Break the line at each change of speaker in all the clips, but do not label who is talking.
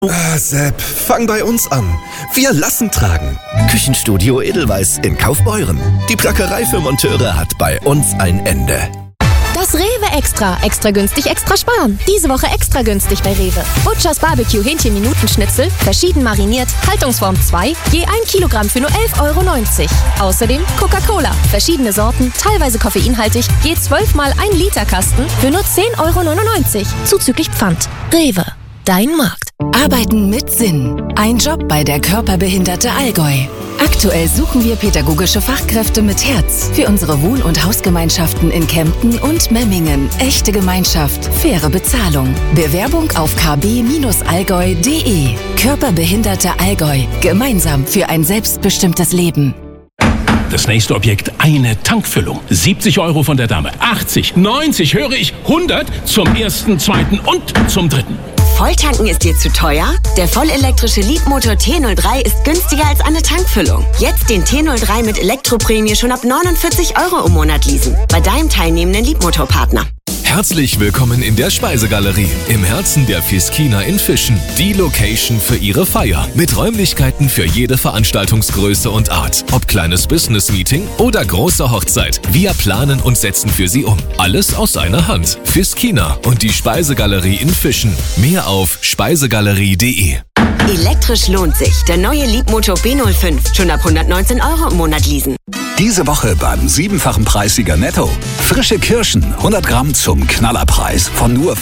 Sepp, fang bei uns an. Wir lassen tragen.
Küchenstudio Edelweiss in Kaufbeuren. Die Plackerei für Monteure hat bei uns ein Ende.
Das Rewe Extra. Extra günstig, extra sparen. Diese Woche extra günstig bei Rewe. Butchers Barbecue Hähnchen-Minutenschnitzel, verschieden mariniert, Haltungsform 2, je 1 Kilogramm für nur 11,90 €. Außerdem Coca-Cola, verschiedene Sorten, teilweise koffeinhaltig, je 12 mal 1 Liter Kasten für nur 10,99 €. Zuzüglich Pfand. Rewe. Dein Markt.
Arbeiten mit Sinn. Ein Job bei der Körperbehinderte Allgäu. Aktuell suchen wir pädagogische Fachkräfte mit Herz für unsere Wohn- und Hausgemeinschaften in Kempten und Memmingen. Echte Gemeinschaft, faire Bezahlung. Bewerbung auf kb-allgäu.de. Körperbehinderte Allgäu. Gemeinsam für ein selbstbestimmtes Leben.
Das nächste Objekt, eine Tankfüllung. 70 € von der Dame. 80, 90, höre ich, 100 zum ersten, zweiten und zum dritten.
Volltanken ist dir zu teuer? Der vollelektrische Leapmotor T03 ist günstiger als eine Tankfüllung. Jetzt den T03 mit Elektroprämie schon ab 49 € im Monat leasen. Bei deinem teilnehmenden Leapmotor-Partner.
Herzlich willkommen in der Speisegalerie im Herzen der Fiskina in Fischen. Die Location für Ihre Feier mit Räumlichkeiten für jede Veranstaltungsgröße und Art. Ob kleines Business-Meeting oder große Hochzeit. Wir planen und setzen für Sie um. Alles aus einer Hand. Fiskina und die Speisegalerie in Fischen. Mehr auf speisegalerie.de.
Elektrisch lohnt sich. Der neue Leapmotor B05. Schon ab 119 € im Monat leasen.
Diese Woche beim 7-fachen Preissieger Netto. Frische Kirschen, 100 Gramm zum Knallerpreis von nur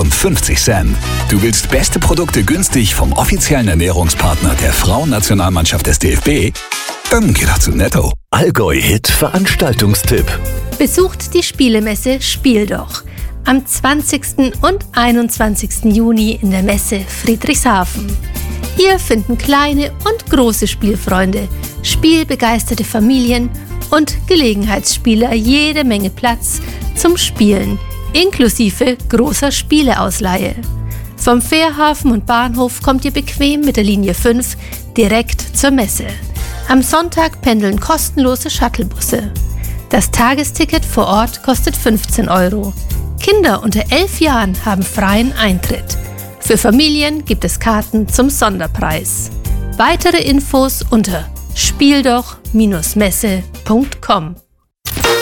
55 Cent. Du willst beste Produkte günstig vom offiziellen Ernährungspartner der Frauennationalmannschaft des DFB? Dann geh doch zu Netto.
Allgäu-Hit Veranstaltungstipp.
Besucht die Spielemesse Spiel doch. Am 20. und 21. Juni in der Messe Friedrichshafen. Hier finden kleine und große Spielfreunde, spielbegeisterte Familien und Gelegenheitsspieler jede Menge Platz zum Spielen, inklusive großer Spieleausleihe. Vom Fährhafen und Bahnhof kommt ihr bequem mit der Linie 5 direkt zur Messe. Am Sonntag pendeln kostenlose Shuttlebusse. Das Tagesticket vor Ort kostet 15 €. Kinder unter 11 Jahren haben freien Eintritt. Für Familien gibt es Karten zum Sonderpreis. Weitere Infos unter spieldoch-messe.com.